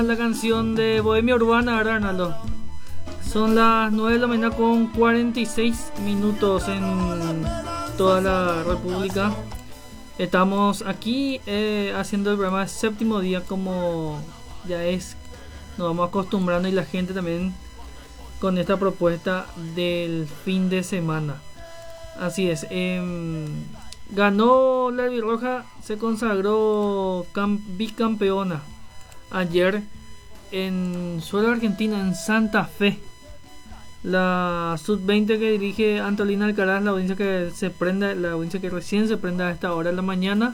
La canción de Bohemia Urbana, ¿verdad, Arnaldo? Son las 9 de la mañana con 46 minutos en toda la República. Estamos aquí haciendo el programa séptimo día, como ya es, nos vamos acostumbrando, y la gente también con esta propuesta del fin de semana. Así es, ganó la Albirroja, se consagró bicampeona ayer en suelo argentino, en Santa Fe. La sub-20 que dirige Antolina Alcaraz, la audiencia que recién se prende a esta hora de la mañana.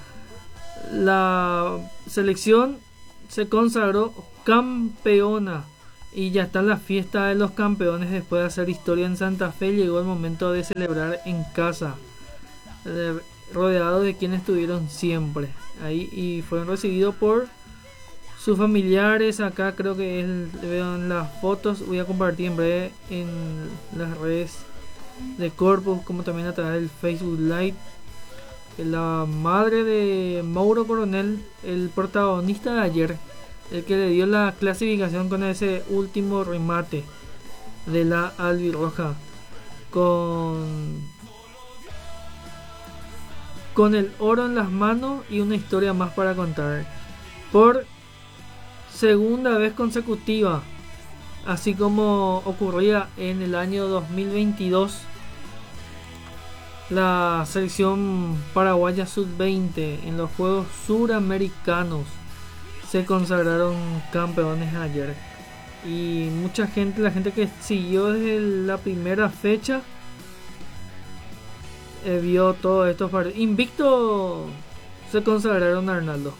La selección se consagró campeona y ya está la fiesta de los campeones. Después de hacer historia en Santa Fe, llegó el momento de celebrar en casa, rodeado de quienes estuvieron siempre ahí, y fueron recibidos por sus familiares. Acá creo que veo en las fotos, voy a compartir en breve en las redes de Corpus, como también a través del Facebook Live. La madre de Mauro Coronel, el protagonista de ayer, el que le dio la clasificación con ese último remate de la Albirroja, con el oro en las manos y una historia más para contar. Por segunda vez consecutiva, así como ocurría en el año 2022, la selección paraguaya sub-20 en los Juegos Suramericanos se consagraron campeones ayer. Y mucha gente, la gente que siguió desde la primera fecha, vio todos estos partidos. Invicto se consagraron a Arnaldo,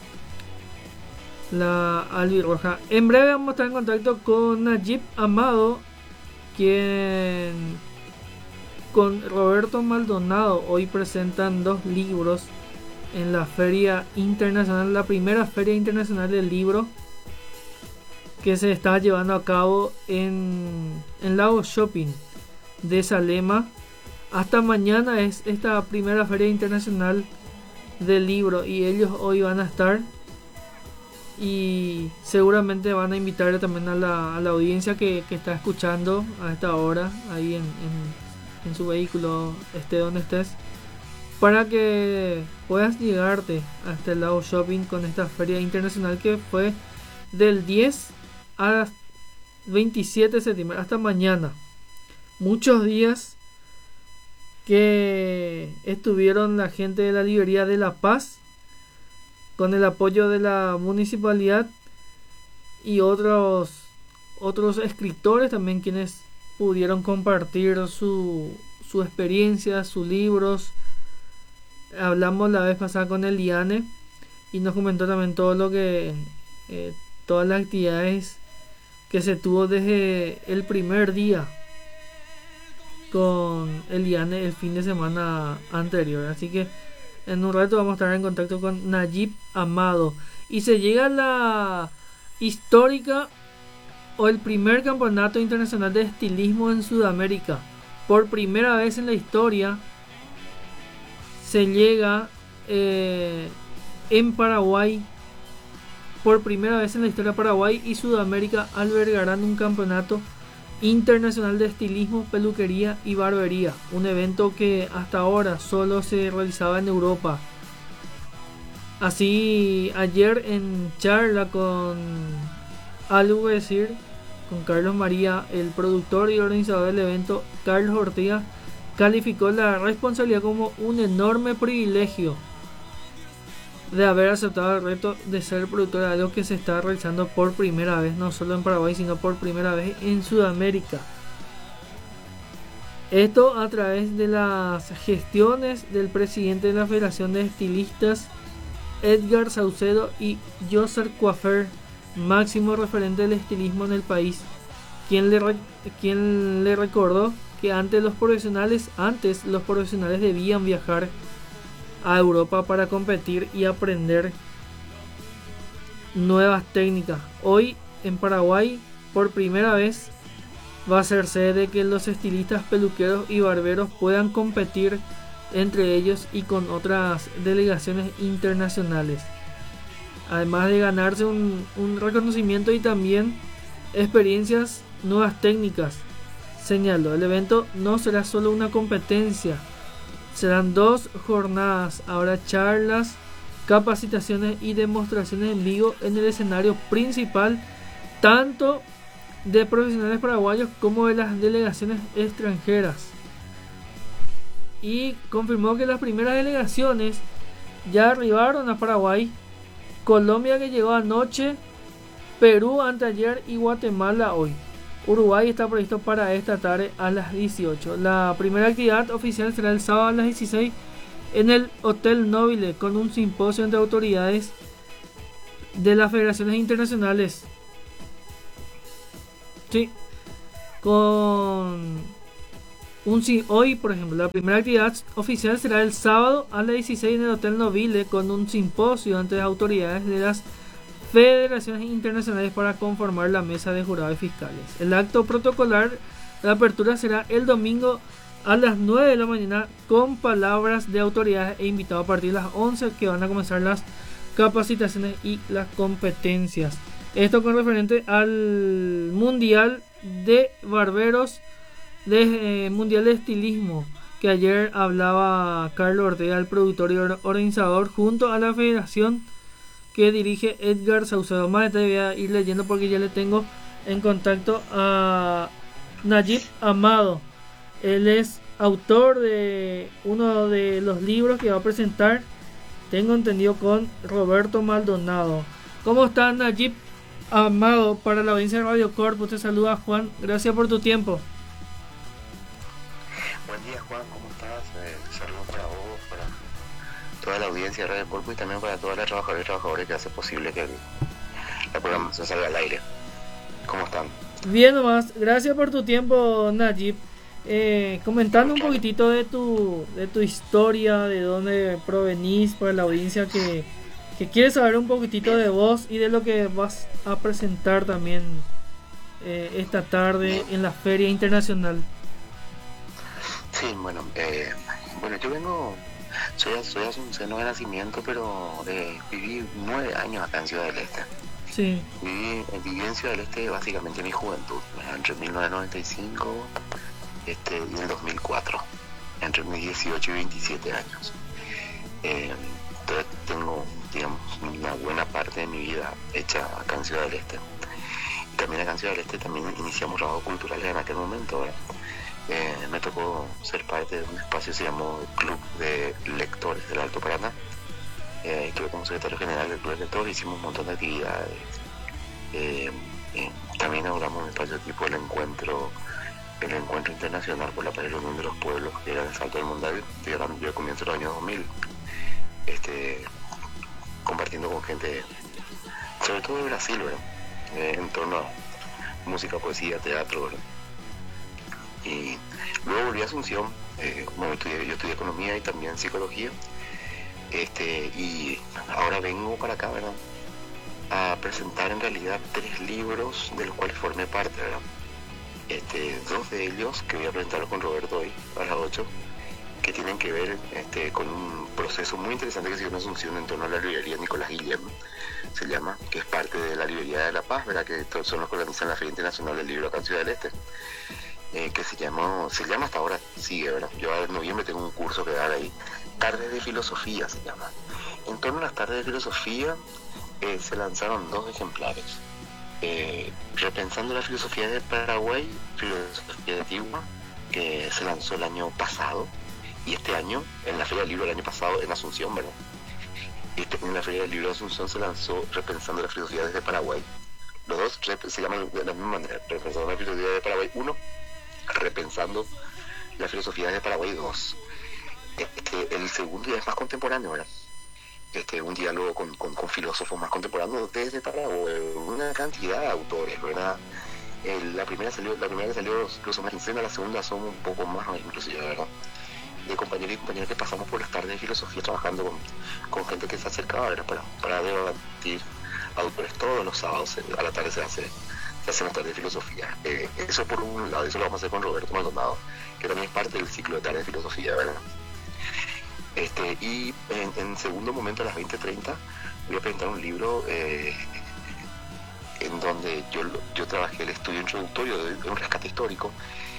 la Albirroja. En breve vamos a estar en contacto con Najib Amado, quien con Roberto Maldonado hoy presentan 2 libros en la Feria Internacional, la primera Feria Internacional del Libro, que se está llevando a cabo en Lago Shopping de Salema. Hasta mañana es esta primera Feria Internacional del Libro, y ellos hoy van a estar, y seguramente van a invitarle también a la audiencia que está escuchando a esta hora ahí en su vehículo, esté donde estés, para que puedas llegarte hasta el Lago Shopping con esta feria internacional, que fue del 10 a 27 de septiembre, hasta mañana. Muchos días que estuvieron la gente de la librería de La Paz, con el apoyo de la municipalidad, y otros escritores también, quienes pudieron compartir su experiencia, sus libros. Hablamos la vez pasada con Eliane y nos comentó también todo lo que todas las actividades que se tuvo desde el primer día con Eliane el fin de semana anterior. Así que en un rato vamos a estar en contacto con Najib Amado, y se llega a la histórica, o el primer campeonato internacional de estilismo en Sudamérica. Por primera vez en la historia se llega en Paraguay. Por primera vez en la historia, Paraguay y Sudamérica albergarán un campeonato internacional de estilismo, peluquería y barbería, un evento que hasta ahora solo se realizaba en Europa. Así, ayer en charla con Algo que decir, con Carlos María, el productor y organizador del evento, Carlos Ortega, calificó la responsabilidad como un enorme privilegio de haber aceptado el reto de ser productor de algo que se está realizando por primera vez, no solo en Paraguay, sino por primera vez en Sudamérica. Esto a través de las gestiones del presidente de la Federación de Estilistas, Edgar Saucedo, y Joseph Coiffeur, máximo referente del estilismo en el país, quien le recordó que antes los profesionales debían viajar a Europa para competir y aprender nuevas técnicas. Hoy en Paraguay, por primera vez, va a ser sede de que los estilistas, peluqueros y barberos puedan competir entre ellos y con otras delegaciones internacionales. además de ganarse un reconocimiento y también experiencias, nuevas técnicas. Señaló, el evento no será solo una competencia, serán 2 jornadas, habrá charlas, capacitaciones y demostraciones en vivo en el escenario principal, tanto de profesionales paraguayos como de las delegaciones extranjeras. Y confirmó que las primeras delegaciones ya arribaron a Paraguay: Colombia, que llegó anoche, Perú anteayer y Guatemala hoy. Uruguay está previsto para esta tarde a las 18. La primera actividad oficial será el sábado a las 16 en el Hotel Nobile, con un simposio entre autoridades de las federaciones internacionales. Sí, hoy, por ejemplo, la primera actividad oficial será el sábado a las 16 en el Hotel Nobile, con un simposio ante las autoridades de las federaciones internacionales para conformar la mesa de jurados y fiscales. El acto protocolar de apertura será el domingo a las 9 de la mañana, con palabras de autoridades e invitados a partir de las 11, que van a comenzar las capacitaciones y las competencias. Esto con referente al Mundial de Barberos, Mundial de Estilismo, que ayer hablaba Carlos Ortega, el productor y organizador, junto a la federación que dirige Edgar Saucedo. Más detalles voy a ir leyendo porque ya le tengo en contacto a Najib Amado. Él es autor de uno de los libros que va a presentar, tengo entendido, con Roberto Maldonado. ¿Cómo está, Najib Amado? Para la audiencia de Radio Corpus te saluda Juan, gracias por tu tiempo. Buen día, Juan, ¿cómo estás? Saludos para vos, para toda la audiencia de Radio Corpus y también para todas las trabajadoras y trabajadores que hacen posible que la programación salga al aire. ¿Cómo están? Bien nomás, gracias por tu tiempo, Najib. Comentando un poquitito de tu historia, de dónde provenís, para la audiencia que quiere saber un poquitito de vos y de lo que vas a presentar también esta tarde en la Feria Internacional. Sí, bueno, yo soy asunceno de nacimiento, pero viví 9 años acá en Ciudad del Este. Sí. Viví en Ciudad del Este básicamente mi juventud, entre 1995 y el 2004, entre mis 18 y 27 años. Entonces tengo, digamos, una buena parte de mi vida hecha acá en Ciudad del Este. Y también acá en Ciudad del Este también iniciamos trabajos culturales en aquel momento, ¿verdad? Me tocó ser parte de un espacio que se llamó Club de Lectores del Alto Paraná. Estuve como secretario general del Club de Lectores, hicimos un montón de actividades. También inauguramos un espacio tipo el encuentro internacional por la paz y la unión de los pueblos, que era el Salto del Mondavio. Yo comienzo en los años 2000, compartiendo con gente, sobre todo de Brasil, ¿verdad? En torno a música, poesía, teatro, ¿verdad? Y luego volví a Asunción. Yo estudié economía y también psicología, y ahora vengo para acá, ¿verdad?, a presentar en realidad 3 libros de los cuales formé parte, ¿verdad? 2 de ellos que voy a presentar con Roberto hoy a las 8, que tienen que ver con un proceso muy interesante que se dio en Asunción en torno a la librería Nicolás Guillem, se llama, que es parte de la librería de La Paz, ¿verdad?, que son los que organizan la Feria Internacional del Libro acá en Ciudad del Este. Que se llama hasta ahora, sigue, ¿verdad? Yo en noviembre tengo un curso que dar ahí, Tardes de Filosofía se llama. En torno a las Tardes de Filosofía se lanzaron 2 ejemplares. Repensando la filosofía de Paraguay, filosofía antigua, que se lanzó el año pasado, y este año, en la Feria del Libro del año pasado, en Asunción, ¿verdad? En la Feria del Libro de Asunción se lanzó Repensando la filosofía desde Paraguay. Los 2 se llaman de la misma manera, Repensando la filosofía de Paraguay 1, Repensando la filosofía de Paraguay 2. El segundo ya es más contemporáneo, ¿verdad? Un diálogo con filósofos más contemporáneos desde Paraguay, una cantidad de autores, ¿verdad? La primera que salió incluso más quincena, la segunda son un poco más inclusive, ¿verdad?, de compañeros y compañeras que pasamos por las tardes de filosofía trabajando con gente que se acercaba, ¿verdad?, para debatir autores. Todos los sábados a la tarde se hacen las tardes de filosofía. Eso por un lado, eso lo vamos a hacer con Roberto Maldonado, que también es parte del ciclo de tardes de filosofía, ¿verdad? Y en segundo momento, a las 20:30, voy a presentar un libro en donde yo trabajé el estudio introductorio de un rescate histórico.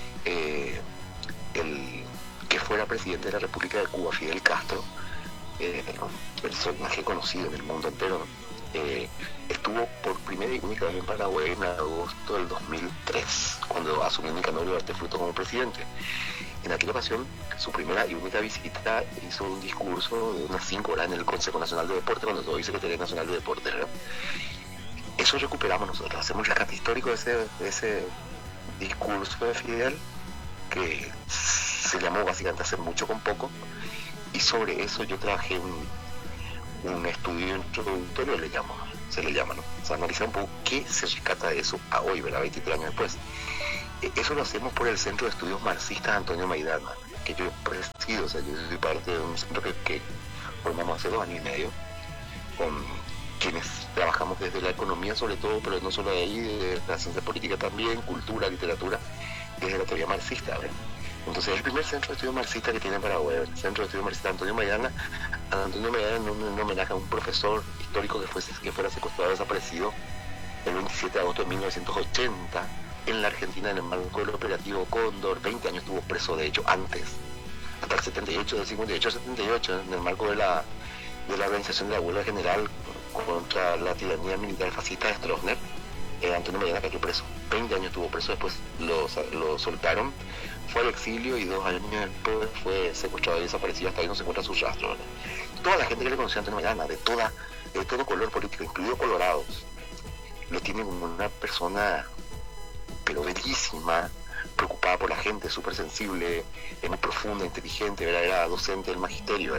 El que fuera presidente de la República de Cuba, Fidel Castro, personaje conocido en el mundo entero, ¿no? Estuvo por primera y única vez en Paraguay en agosto del 2003, cuando asumió Nicanor Ugarte Fruto como presidente. En aquella ocasión, su primera y única visita, hizo un discurso de unas 5 horas en el Consejo Nacional de Deporte, cuando soy secretario nacional de Deporte, ¿verdad? Eso recuperamos nosotros, hacemos un rescate histórico de ese discurso de Fidel, que se llamó básicamente Hacer Mucho con Poco, y sobre eso yo trabajé un estudio introductorio, se le llama, ¿no? O sea, analizar un poco qué se rescata de eso a hoy, ¿verdad? 23 años después. Eso lo hacemos por el Centro de Estudios Marxistas Antonio Maidana, que yo presido. O sea, yo soy parte de un centro que formamos hace 2 años y medio, con quienes trabajamos desde la economía sobre todo, pero no solo de ahí, de la ciencia política también, cultura, literatura, desde la teoría marxista, ¿verdad? Entonces, es el primer centro de estudio marxista que tiene Paraguay, el Centro de Estudio Marxista Antonio Maidana. Antonio Maidana, en homenaje a un profesor histórico que fuera secuestrado y desaparecido el 27 de agosto de 1980 en la Argentina, en el marco del operativo Cóndor. 20 años estuvo preso, de hecho, antes, hasta el 78, del 58 al 78, en el marco de la organización de la huelga general contra la tiranía militar fascista de Stroessner. Antonio Maidana cayó preso. 20 años estuvo preso, después lo soltaron, fue al exilio y 2 años después fue secuestrado y desaparecido. Hasta ahí no se encuentra su rastro, ¿verdad? Toda la gente que le conoció a Antonio Maidana, de todo color político, incluido colorados, lo tiene como una persona, pero bellísima, preocupada por la gente, súper sensible, muy profunda, inteligente, ¿verdad? Era docente del magisterio,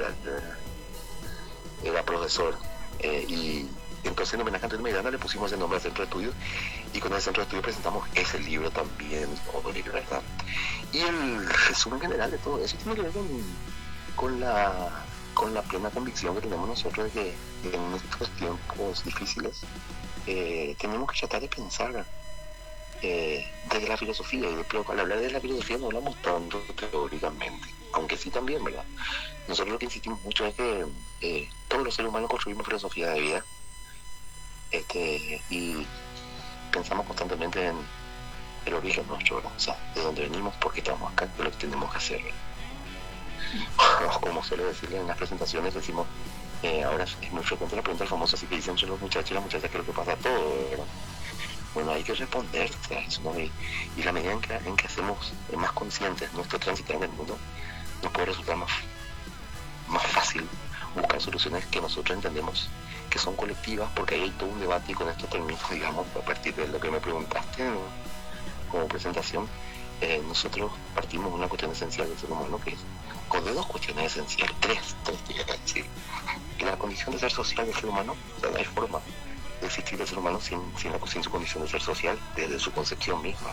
era profesor, y entonces en homenaje a Antonio Maidana le pusimos el nombre al centro de estudios, y con el centro de estudios presentamos ese libro también, ¿verdad? Y el resumen general de todo eso tiene que ver con la plena convicción que tenemos nosotros de que en estos tiempos difíciles tenemos que tratar de pensar desde la filosofía, pero al hablar de la filosofía no hablamos tanto teóricamente, aunque sí también, ¿verdad? Nosotros lo que insistimos mucho es que todos los seres humanos construimos filosofía de vida, y pensamos constantemente en el origen nuestro, ¿verdad? O sea, de dónde venimos, por qué estamos acá, qué es lo que tenemos que hacer, ¿verdad? Como suele decirle en las presentaciones, decimos, ahora es muy frecuente la pregunta famosa, así que dicen entre los muchachos y las muchachas que es lo que pasa a todo, ¿verdad? Bueno, hay que responder a eso, ¿no? Y la medida en que hacemos más conscientes nuestro tránsito en el mundo, nos puede resultar más fácil buscar soluciones que nosotros entendemos que son colectivas, porque ahí hay todo un debate, y con esto termino, digamos, a partir de lo que me preguntaste, ¿no? Como presentación. Nosotros partimos de una cuestión esencial del ser humano, que es, con de 2 cuestiones esenciales, tres decir, que la condición de ser social del ser humano, o sea, no hay forma de existir el ser humano sin su condición de ser social, desde su concepción misma,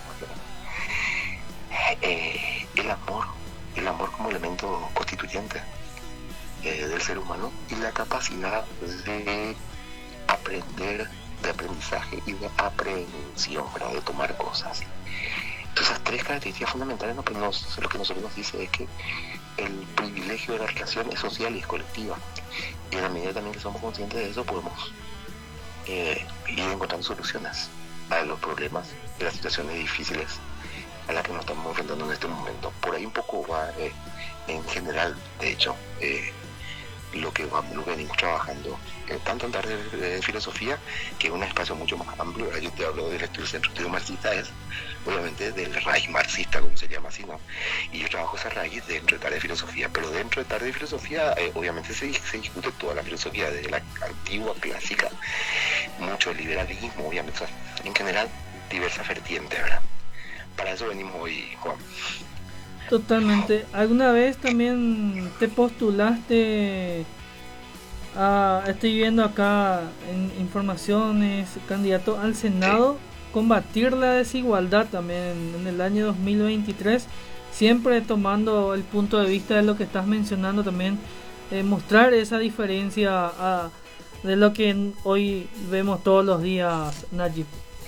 el amor como elemento constituyente del ser humano, y la capacidad de aprender, de aprendizaje y de aprehensión, ¿verdad? De tomar cosas. Entonces, esas 3 características fundamentales, lo que nosotros nos dice es que el privilegio de la relación es social y es colectiva, y en la medida también que somos conscientes de eso, podemos ir encontrando soluciones a los problemas, de las situaciones difíciles a las que nos estamos enfrentando en este momento. Por ahí un poco va en general, de hecho, lo que venimos trabajando, tanto en tarde de filosofía, que es un espacio mucho más amplio. Ahora yo te hablo del Centro de Estudio Marxista, es obviamente del raíz marxista, como se llama así, ¿no? Y yo trabajo esa raíz dentro de tarde de filosofía, pero dentro de tarde de filosofía obviamente se discute toda la filosofía, desde la antigua, clásica, mucho liberalismo, obviamente, en general, diversas vertientes, ¿verdad? Para eso venimos hoy, Juan. Totalmente. ¿Alguna vez también te postulaste estoy viendo acá en informaciones, candidato al Senado, sí, combatir la desigualdad también en el año 2023, siempre tomando el punto de vista de lo que estás mencionando también, mostrar esa diferencia de lo que hoy vemos todos los días, Najib?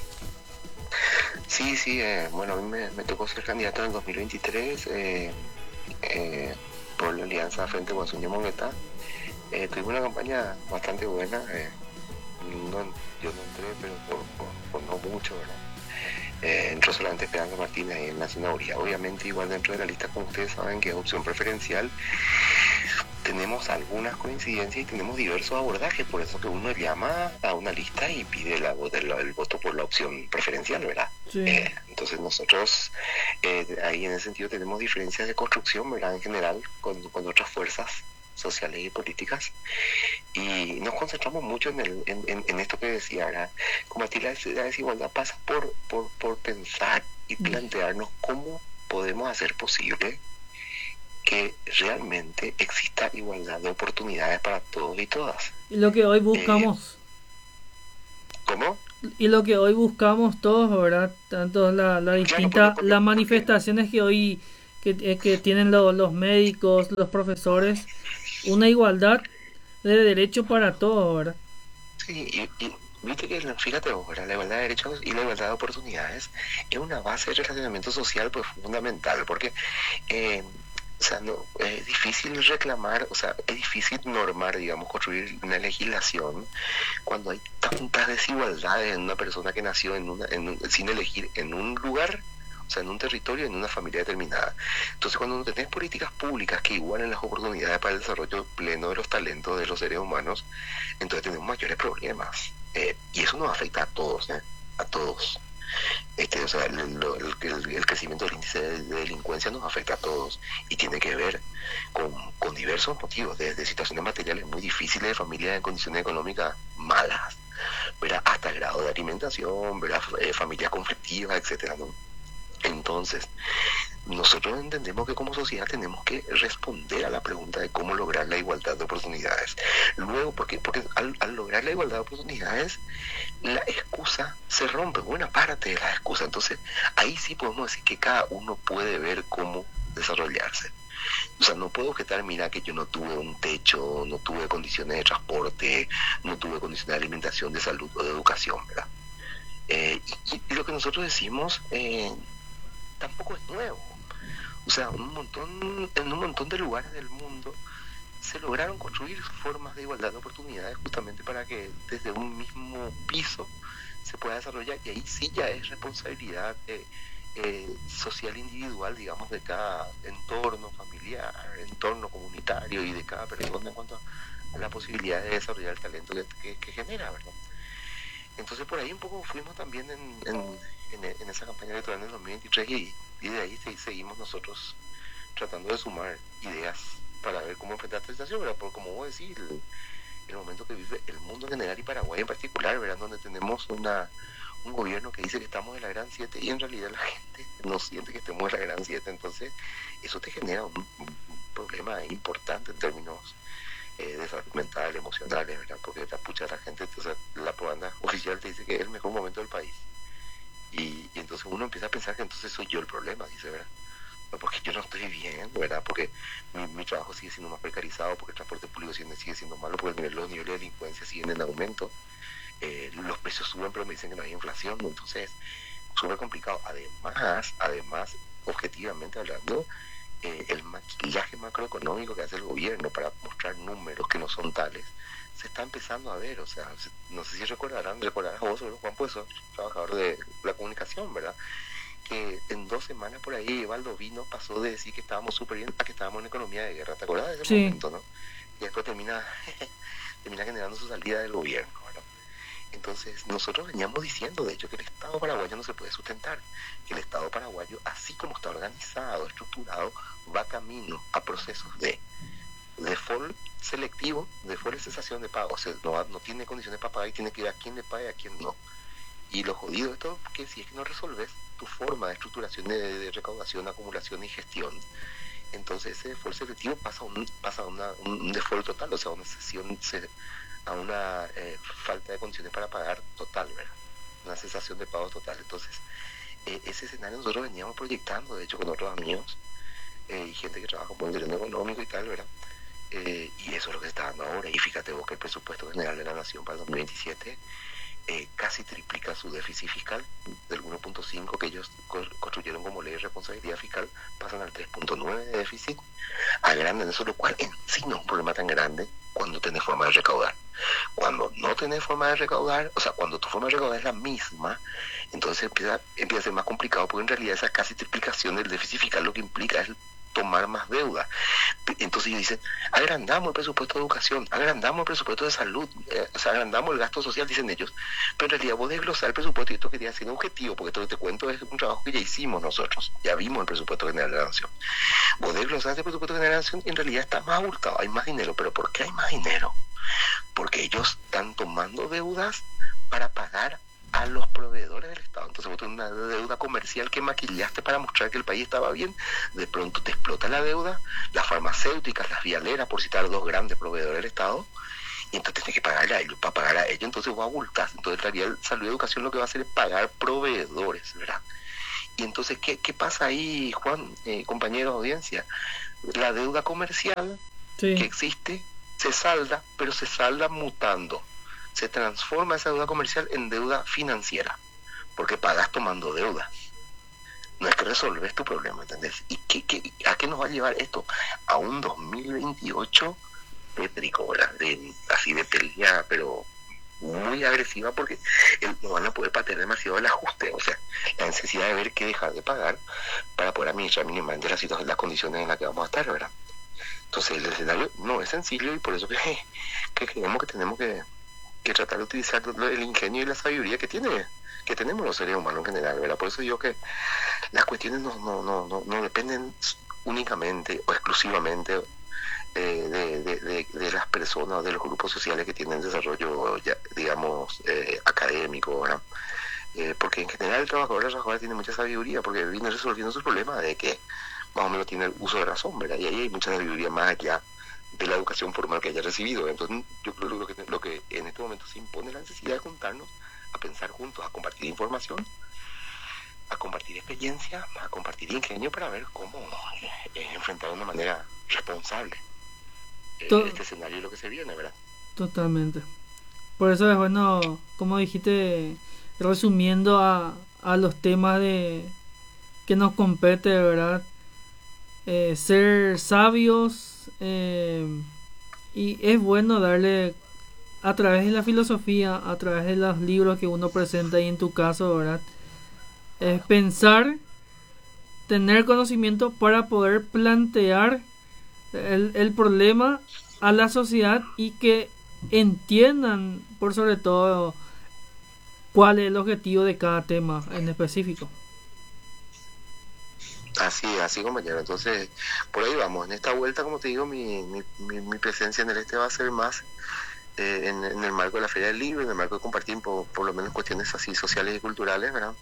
Sí, bueno, a mí me tocó ser candidato en el 2023 por la alianza Frente Guasuña Mongueta. Tuvimos una campaña bastante buena, no, yo no entré, pero por no mucho, ¿verdad? Entró solamente Esperanza Martínez en la senaduría. Obviamente, igual dentro de la lista, como ustedes saben, que es opción preferencial, tenemos algunas coincidencias y tenemos diversos abordajes, por eso que uno llama a una lista y pide el voto por la opción preferencial, ¿verdad? Sí. Entonces nosotros ahí en ese sentido tenemos diferencias de construcción, ¿verdad? En general, con otras fuerzas sociales y políticas, y nos concentramos mucho en esto que decía, ¿verdad? Combatir la desigualdad pasa por pensar y plantearnos cómo podemos hacer posible que realmente exista igualdad de oportunidades para todos y todas. Y lo que hoy buscamos. ¿Cómo? Y lo que hoy buscamos todos, ¿verdad? Tanto la distinta, porque las manifestaciones que hoy que tienen los médicos, los profesores, una igualdad de derecho para todos, ¿verdad? Sí, y viste que, fíjate vos, ¿verdad? La igualdad de derechos y la igualdad de oportunidades es una base de relacionamiento social pues fundamental, porque o sea, no, es difícil reclamar, o sea, es difícil normar, digamos, construir una legislación cuando hay tantas desigualdades en una persona que nació sin elegir en un lugar, o sea, en un territorio, en una familia determinada. Entonces, cuando no tenés políticas públicas que igualen las oportunidades para el desarrollo pleno de los talentos de los seres humanos, entonces tenemos mayores problemas. Y eso nos afecta a todos, a todos. O sea, el crecimiento del índice de delincuencia nos afecta a todos y tiene que ver con diversos motivos, desde situaciones materiales muy difíciles de familias en condiciones económicas malas, ¿verdad? Hasta el grado de alimentación, ¿verdad? Familias conflictivas, etcétera, ¿no? Entonces, nosotros entendemos que como sociedad tenemos que responder a la pregunta de cómo lograr la igualdad de oportunidades. Luego, porque al lograr la igualdad de oportunidades, la excusa se rompe, buena parte de la excusa. Entonces, ahí sí podemos decir que cada uno puede ver cómo desarrollarse. O sea, no puedo objetar, mira, que yo no tuve un techo, no tuve condiciones de transporte, no tuve condiciones de alimentación, de salud o de educación, ¿verdad? Y lo que nosotros decimos tampoco es nuevo. O sea, en un montón de lugares del mundo se lograron construir formas de igualdad de oportunidades justamente para que desde un mismo piso se pueda desarrollar, y ahí sí ya es responsabilidad social individual, digamos, de cada entorno familiar, entorno comunitario y de cada persona en cuanto a la posibilidad de desarrollar el talento que genera, ¿verdad? Entonces por ahí un poco fuimos también en esa campaña electoral en el 2023 y de ahí seguimos nosotros tratando de sumar ideas para ver cómo enfrentar esta situación, ¿verdad? Por como vos decís, el momento que vive el mundo en general y Paraguay en particular, ¿verdad? Donde tenemos un gobierno que dice que estamos en la Gran 7 y en realidad la gente no siente que estemos en la Gran 7, entonces eso te genera un problema importante en términos de salud mental, emocionales, ¿verdad? Porque la gente, entonces la propaganda oficial te dice que es el mejor momento del país. Y entonces uno empieza a pensar que entonces soy yo el problema, dice, ¿verdad? No, porque yo no estoy bien, ¿verdad? Porque mi trabajo sigue siendo más precarizado, porque el transporte público sigue siendo malo, porque los niveles de delincuencia siguen en aumento, los precios suben, pero me dicen que no hay inflación, ¿no? Entonces, súper complicado. Además, objetivamente hablando, el maquillaje macroeconómico que hace el gobierno para mostrar números que no son tales, se está empezando a ver. O sea, no sé si recordarás vos, Juan, pues sos trabajador de la comunicación, ¿verdad? Que en 2 semanas por ahí Valdovino pasó de decir que estábamos súper bien a que estábamos en economía de guerra. ¿Te acuerdas de ese momento, no? Y después termina generando su salida del gobierno, ¿verdad? Entonces nosotros veníamos diciendo, de hecho, que el Estado paraguayo no se puede sustentar, que el Estado paraguayo, así como está organizado, estructurado, va camino a procesos de default selectivo, default de cesación de pago. O sea, no tiene condiciones para pagar y tiene que ver a quién le paga y a quién no. Y lo jodido de esto es que si es que no resolves tu forma de estructuración de recaudación, acumulación y gestión, entonces ese default selectivo pasa a un default total, o sea, a una falta de condiciones para pagar total, ¿verdad? Una cesación de pago total. Entonces, ese escenario nosotros veníamos proyectando, de hecho, con otros amigos y gente que trabaja con el gobierno económico y tal, ¿verdad? Y eso es lo que se está dando ahora. Y fíjate vos que el presupuesto general de la Nación para el 2027 casi triplica su déficit fiscal. Del 1.5 que ellos construyeron como ley de responsabilidad fiscal, pasan al 3.9 de déficit, agrandan eso, lo cual en sí no es un problema tan grande cuando tenés forma de recaudar. Cuando no tenés forma de recaudar, o sea, cuando tu forma de recaudar es la misma, entonces empieza a ser más complicado, porque en realidad esa casi triplicación del déficit fiscal lo que implica es tomar más deuda. Entonces ellos dicen, agrandamos el presupuesto de educación, agrandamos el presupuesto de salud, o sea, agrandamos el gasto social, dicen ellos, pero en realidad vos desglosar el presupuesto, y esto quería ser objetivo, porque esto que te cuento es un trabajo que ya hicimos nosotros, ya vimos el presupuesto general de la nación. Vos desglosar ese presupuesto general de la nación, en realidad está más abultado, hay más dinero, pero ¿por qué hay más dinero? Porque ellos están tomando deudas para pagar a los proveedores del Estado. Entonces vos tenés una deuda comercial que maquillaste para mostrar que el país estaba bien, de pronto te explota la deuda, las farmacéuticas, las vialeras, por citar dos grandes proveedores del Estado, y entonces tienes que pagarle a ellos, para pagar a ellos, entonces vos abultás. Entonces en realidad salud y educación lo que va a hacer es pagar proveedores, ¿verdad? Y entonces, ¿qué pasa ahí, Juan, compañeros de audiencia? La deuda comercial que existe se salda, pero se salda mutando. Se transforma esa deuda comercial en deuda financiera, porque pagas tomando deuda. No es que resolves tu problema, ¿entendés? ¿Y a qué nos va a llevar esto? A un 2028 tétrico, ¿verdad? Así de pelea, pero muy agresiva, porque no van a poder patear demasiado el ajuste, o sea, la necesidad de ver qué dejar de pagar para poder administrar mínimamente las condiciones en las que vamos a estar, ¿verdad? Entonces el escenario no es sencillo, y por eso que creemos que tenemos que tratar de utilizar el ingenio y la sabiduría que tenemos los seres humanos en general, ¿verdad? Por eso digo que las cuestiones no dependen únicamente o exclusivamente de las personas, de los grupos sociales que tienen desarrollo, ya, digamos, académico, ¿verdad? Porque en general el trabajador o la trabajadora tiene mucha sabiduría, porque viene resolviendo sus problemas de que más o menos tiene el uso de razón, ¿verdad? Y ahí hay mucha sabiduría más allá de la educación formal que haya recibido. Entonces yo creo que lo que en este momento se impone es la necesidad de juntarnos a pensar juntos, a compartir información, a compartir experiencia, a compartir ingenio para ver cómo enfrentar de una manera responsable este escenario y lo que se viene, ¿verdad? Totalmente. Por eso es bueno, como dijiste, resumiendo a los temas que nos compete, ¿verdad? Ser sabios, y es bueno darle a través de la filosofía, a través de los libros que uno presenta, y en tu caso, ¿verdad? Es pensar, tener conocimiento para poder plantear el problema a la sociedad, y que entiendan por sobre todo cuál es el objetivo de cada tema en específico. Así compañero, entonces por ahí vamos. En esta vuelta, como te digo, mi presencia en el va a ser más en el marco de la Feria del Libro, en el marco de compartir por lo menos cuestiones así sociales y culturales, ¿verdad?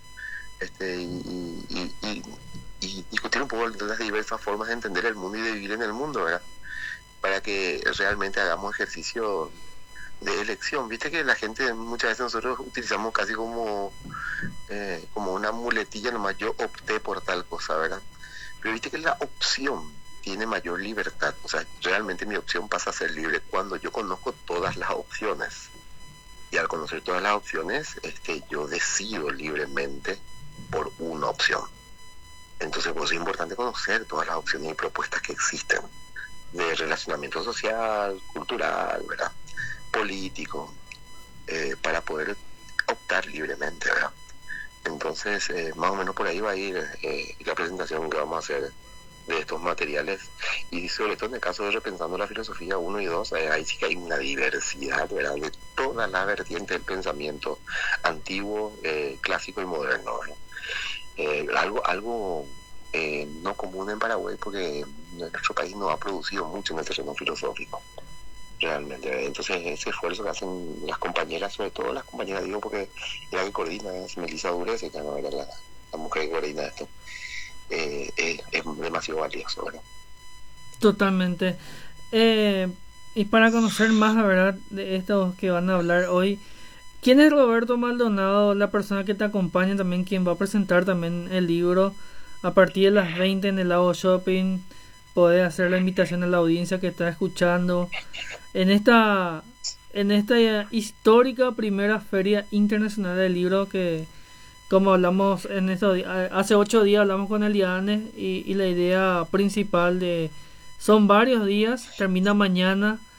Y discutir un poco de las diversas formas de entender el mundo y de vivir en el mundo, ¿verdad? Para que realmente hagamos ejercicio de elección. Viste que la gente, muchas veces nosotros utilizamos casi como una muletilla nomás, yo opté por tal cosa, ¿verdad? Pero viste que la opción tiene mayor libertad, o sea, realmente mi opción pasa a ser libre cuando yo conozco todas las opciones, y al conocer todas las opciones yo decido libremente por una opción. Entonces pues es importante conocer todas las opciones y propuestas que existen de relacionamiento social, cultural, ¿verdad? Político, para poder optar libremente, ¿verdad? Entonces, más o menos por ahí va a ir la presentación que vamos a hacer de estos materiales, y sobre todo en el caso de Repensando la Filosofía 1 y 2, ahí sí que hay una diversidad, ¿verdad?, de toda la vertiente del pensamiento antiguo, clásico y moderno, ¿verdad? Algo no común en Paraguay, porque nuestro país no ha producido mucho en el terreno filosófico, realmente. Entonces ese esfuerzo que hacen las compañeras, sobre todo las compañeras, digo porque la que coordina es Melissa Durece, que no era la mujer que coordina esto, es demasiado valioso, ¿verdad? Totalmente. Y para conocer más, la verdad, de estos que van a hablar hoy, ¿quién es Roberto Maldonado, la persona que te acompaña también, quien va a presentar también el libro a partir de las 20 en el Lago Shopping? Podés hacer la invitación a la audiencia que está escuchando en esta histórica primera Feria Internacional del Libro, que, como hablamos hace 8 días hablamos con Eliane, y la idea principal son varios días, termina mañana,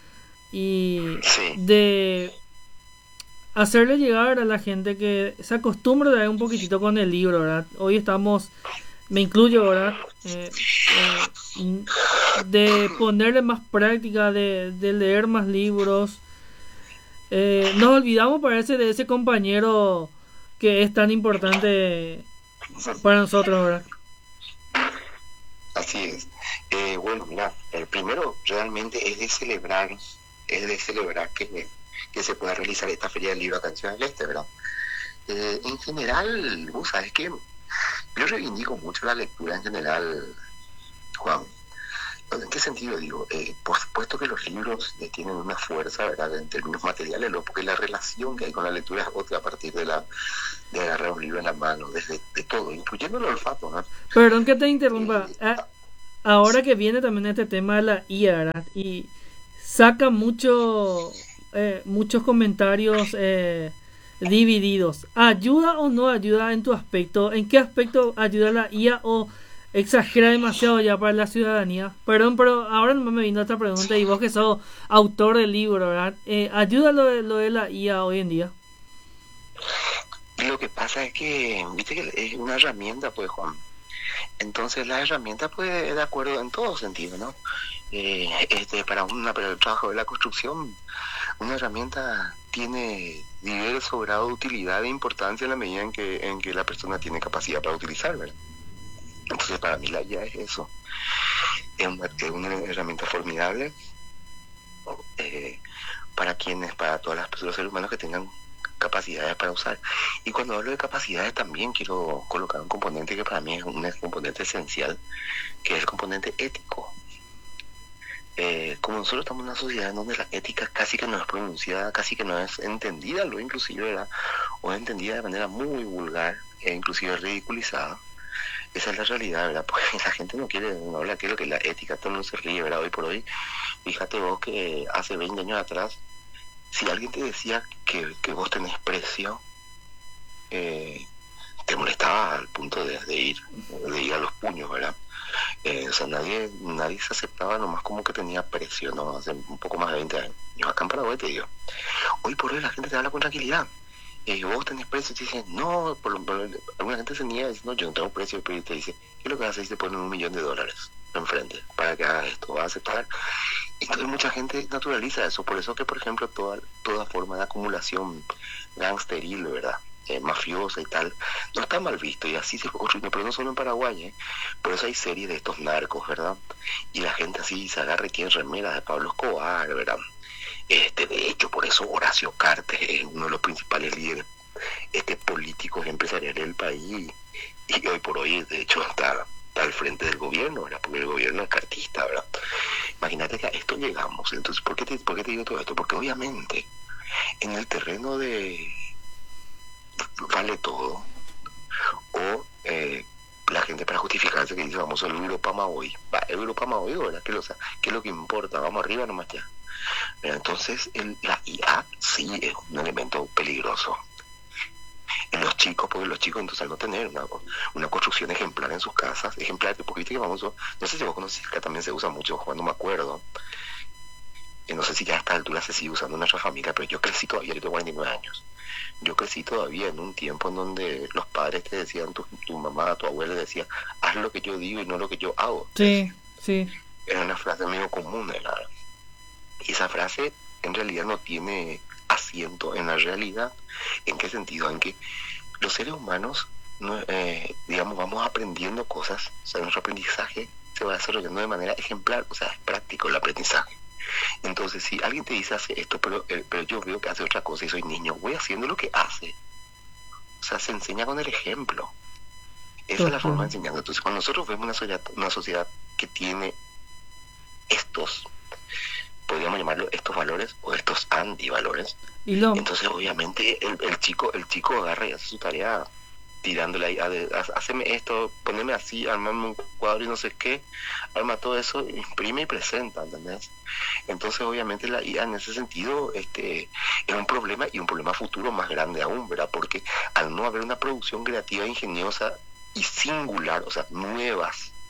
y Sí, de hacerle llegar a la gente que se acostumbre a un poquitito con el libro, ¿verdad? Hoy estamos, me incluyo, ¿verdad? De ponerle más práctica, de leer más libros. Nos olvidamos, parece, de ese compañero que es tan importante para nosotros, ¿verdad? así es. Bueno, mira, el primero realmente es de celebrar que se pueda realizar esta Feria del Libro acá en Ciudad del Este, ¿verdad? En general, vos sabes que yo reivindico mucho la lectura en general, Juan. ¿En qué sentido digo? Por supuesto que los libros tienen una fuerza, ¿verdad? En términos materiales, ¿no? Porque la relación que hay con la lectura es otra a partir de agarrar un libro en la mano, desde de todo, incluyendo el olfato, ¿no? Perdón que te interrumpa. Eh, Ahora que viene también este tema de la IA, ¿verdad? Y saca muchos comentarios divididos. ¿Ayuda o no ayuda en tu aspecto? ¿En qué aspecto ayuda la IA o exagera demasiado ya para la ciudadanía? Perdón, pero ahora no me vino otra pregunta y vos que sos autor del libro, ¿verdad? ¿Ayuda lo de la IA hoy en día? lo que pasa es que, viste que es una herramienta, pues, Juan. Entonces la herramienta puede de acuerdo en todo sentido, ¿no? Para el trabajo de la construcción, una herramienta tiene diverso grado de utilidad e importancia en la medida en que la persona tiene capacidad para utilizar, ¿verdad? Entonces para mí la IA es eso, es una herramienta formidable eh, para todas los seres humanos que tengan capacidades para usar. Y cuando hablo de capacidades también quiero colocar un componente que para mí es un componente esencial, que es el componente ético. Como nosotros estamos en una sociedad en donde la ética casi que no es pronunciada, casi que no es entendida, lo inclusive, ¿verdad? O es entendida de manera muy vulgar e inclusive ridiculizada. Esa es la realidad, ¿verdad? Porque la gente no habla de lo que es la ética, todo el mundo se ríe, ¿verdad? Hoy por hoy, fíjate vos que hace 20 años atrás, si alguien te decía que vos tenés precio, te molestaba al punto de ir a los puños, ¿verdad? O sea, nadie se aceptaba nomás como que tenía precio, ¿no? Hace un poco más de 20 años. Acá en Paraguay te digo, hoy por hoy la gente te habla con tranquilidad. Vos tenés precio y te dicen, no, alguna gente se niega y dice, no, yo no tengo precio, pero te dice, ¿qué es lo que haces? Y te ponen $1.000.000 enfrente para que hagas esto, vas a aceptar. Y entonces mucha gente naturaliza eso, por eso que, por ejemplo, toda forma de acumulación gangsteril, ¿verdad? Mafiosa y tal, no está mal visto y así se fue construyendo, pero no solo en Paraguay, por eso hay series de estos narcos, ¿verdad? Y la gente así se agarra y tiene remeras de Pablo Escobar, ¿verdad? De hecho, por eso Horacio Cartes es uno de los principales líderes políticos y empresariales del país y hoy por hoy, de hecho, está al frente del gobierno, ¿verdad? Porque el gobierno es cartista, ¿verdad? Imagínate que a esto llegamos. Entonces, ¿por qué te digo todo esto? Porque obviamente en el terreno de vale todo o la gente para justificarse que dice vamos al Europa Maoí, va Europa Maoí, ¿verdad? ¿Qué es lo que importa? Vamos arriba nomás ya. Entonces la IA sí es un elemento peligroso en los chicos, porque los chicos entonces al no tener una construcción ejemplar en sus casas, ejemplar, porque viste que famoso, no sé si vos conocés que también se usa mucho, cuando me acuerdo, no sé si ya a esta altura se sigue usando en nuestra familia, pero yo crecí todavía, yo tengo 49 años, yo crecí todavía en un tiempo en donde los padres te decían, tu mamá, tu abuela decía, haz lo que yo digo y no lo que yo hago. Sí, sí. Era una frase medio común, ¿verdad? Y esa frase en realidad no tiene asiento en la realidad. ¿En qué sentido? En que los seres humanos, digamos, vamos aprendiendo cosas, o sea, nuestro aprendizaje se va desarrollando de manera ejemplar, o sea, es práctico el aprendizaje. Entonces, si alguien te dice hace esto, pero yo veo que hace otra cosa y soy niño, voy haciendo lo que hace. O sea, se enseña con el ejemplo. Esa es la forma de enseñar. Entonces, cuando nosotros vemos una sociedad que tiene estos, podríamos llamarlo estos valores o estos antivalores, entonces obviamente el chico agarra y hace su tarea tirándole ahí, haceme esto, poneme así, armame un cuadro y no sé qué, arma todo eso, imprime y presenta, ¿entendés? Entonces obviamente la IA en ese sentido es un problema y un problema futuro más grande aún, ¿verdad? Porque al no haber una producción creativa, ingeniosa y singular, o sea, nuevas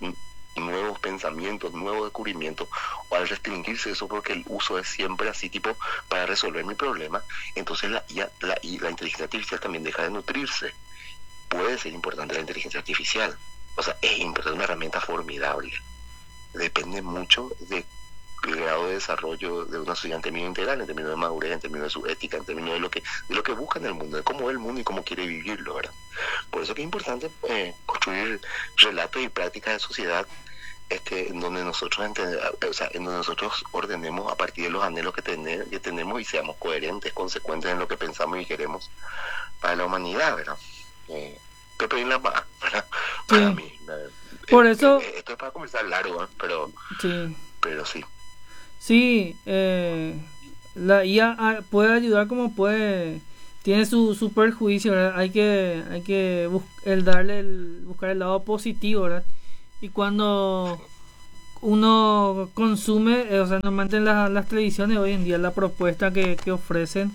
nuevos pensamientos, nuevos descubrimientos, o al restringirse eso porque el uso es siempre así tipo para resolver mi problema, entonces la inteligencia artificial también deja de nutrirse. Puede ser importante la inteligencia artificial, o sea, es importante, una herramienta formidable. Depende mucho del grado de desarrollo de una sociedad en términos integral, en términos de madurez, en términos de su ética, en términos de lo que busca en el mundo, de cómo ve el mundo y cómo quiere vivirlo, ¿verdad? Por eso que es importante construir relatos y prácticas de sociedad en donde nosotros en donde nosotros ordenemos a partir de los anhelos que tenemos y seamos coherentes, consecuentes en lo que pensamos y queremos para la humanidad, ¿verdad? Pepe y la más, ¿verdad? Sí. Para mí, Por eso... esto es para comenzar largo, pero sí. Sí, la IA puede ayudar como puede, tiene su perjuicio, ¿verdad? Hay que buscar el lado positivo, ¿verdad? Y cuando uno consume, o sea, normalmente en las televisiones hoy en día la propuesta que ofrecen,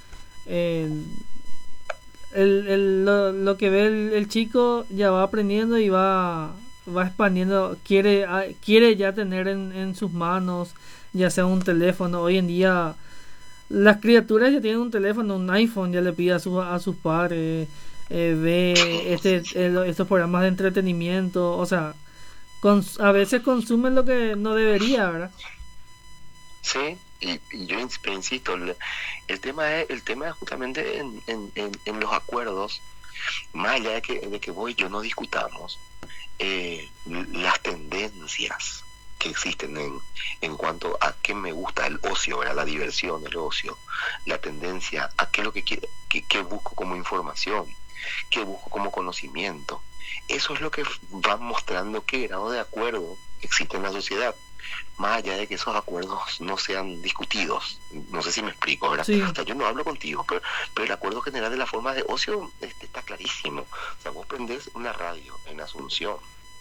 lo que ve el chico ya va aprendiendo y va expandiendo, quiere ya tener en sus manos ya sea un teléfono. Hoy en día las criaturas ya tienen un teléfono, un iPhone, ya le pide a sus padres, ve estos programas de entretenimiento, o sea, a veces consumen lo que no debería, ¿verdad? Sí, y yo insisto, el tema es justamente en los acuerdos, más allá de que vos y yo no discutamos las tendencias que existen en cuanto a qué me gusta el ocio, ¿verdad? La diversión, el ocio, la tendencia a qué es lo que quiero, qué busco como información, qué busco como conocimiento. Eso es lo que va mostrando qué grado de acuerdo existe en la sociedad, más allá de que esos acuerdos no sean discutidos. No sé si me explico, ¿verdad? Sí. O sea, yo no hablo contigo, pero el acuerdo general de la forma de ocio está clarísimo. O sea, vos prendés una radio en Asunción,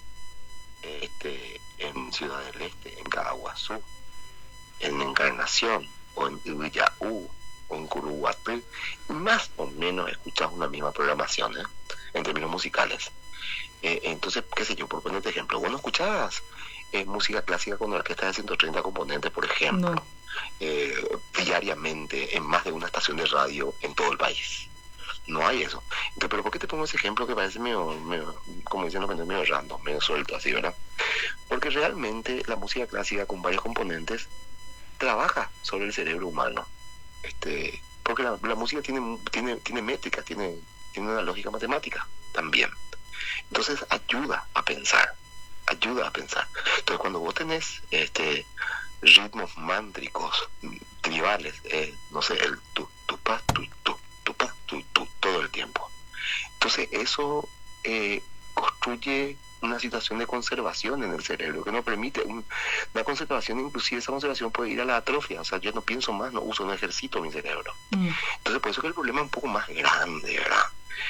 en Ciudad del Este, en Caguazú, en Encarnación, o en Villaú, o en Curuguaté, más o menos escuchas una misma programación, en términos musicales. Entonces, qué sé yo, por ponerte ejemplo, vos no escuchás música clásica con orquesta de 130 componentes, por ejemplo, No. Diariamente en más de una estación de radio en todo el país. No hay eso. Entonces, pero ¿por qué te pongo ese ejemplo que parece medio como dicen los pendejos, medio random, medio suelto así, ¿verdad? Porque realmente la música clásica con varios componentes trabaja sobre el cerebro humano. Porque la música tiene métrica, tiene una lógica matemática también. Entonces ayuda a pensar. Entonces cuando vos tenés ritmos mántricos, tribales, no sé, el tu pa, tu todo el tiempo. Entonces eso construye una situación de conservación en el cerebro que no permite una conservación, inclusive esa conservación puede ir a la atrofia. O sea, yo no pienso más, no uso, no ejercito mi cerebro. Entonces por eso que el problema es un poco más grande, ¿verdad?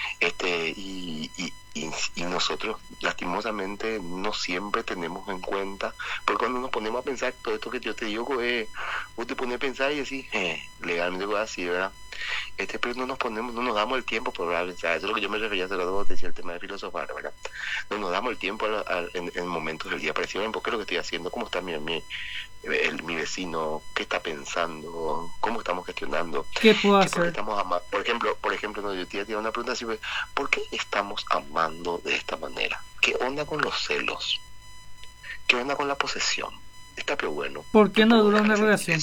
Y nosotros lastimosamente no siempre tenemos en cuenta, porque cuando nos ponemos a pensar todo esto que yo te digo, vos te pones a pensar y decís, legalmente es así, ¿verdad? Pero no nos damos el tiempo por pensar. Eso es lo que yo me refería hace rato, decía el tema de filosofar, ¿verdad? No nos damos el tiempo en momentos del día. Parece, ¿por qué es lo que estoy haciendo? ¿Cómo está mi vecino? ¿Qué está pensando? ¿Cómo estamos gestionando? ¿Qué puedo hacer? Estamos por ejemplo, no, yo te iba a una pregunta así, ¿por qué estamos amando de esta manera? ¿Qué onda con los celos? ¿Qué onda con la posesión? Está pero bueno. ¿Por qué no dura una relación?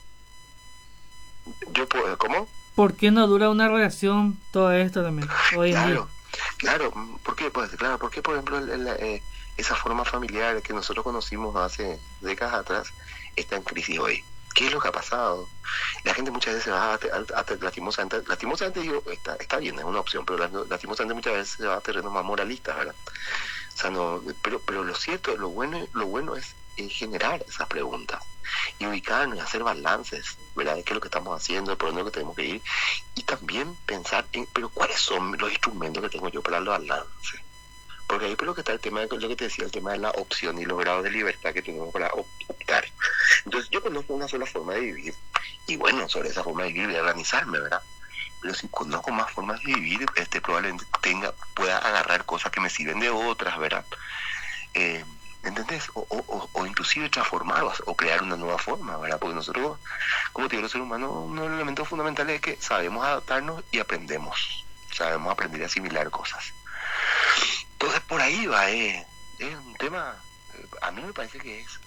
¿Cómo? ¿Por qué no dura una relación todo esto también hoy en día? Claro, ¿por qué? Pues, claro, porque por ejemplo esa forma familiar que nosotros conocimos hace décadas atrás está en crisis hoy. ¿Qué es lo que ha pasado? La gente muchas veces va lastimosamente digo, está bien, es una opción, pero lastimosamente muchas veces se va a terrenos más moralistas, ¿verdad? O sea, no, pero lo cierto, lo bueno es generar esas preguntas y ubicarnos y hacer balances, ¿verdad? De qué es lo que estamos haciendo, por dónde es lo que tenemos que ir, y también pensar pero ¿cuáles son los instrumentos que tengo yo para el balance? Porque ahí por lo que está el tema de lo que te decía, el tema de la opción y los grados de libertad que tenemos para optar. Entonces yo conozco una sola forma de vivir, y bueno, sobre esa forma de vivir, de organizarme, ¿verdad? Pero si conozco más formas de vivir, probablemente pueda agarrar cosas que me sirven de otras, ¿verdad? ¿entendés? O inclusive transformar o crear una nueva forma, ¿verdad? Porque nosotros, como te digo, los seres humanos, uno de los elementos fundamentales es que sabemos adaptarnos y aprendemos. Sabemos aprender a asimilar cosas. Entonces, por ahí va, es un tema, a mí me parece que es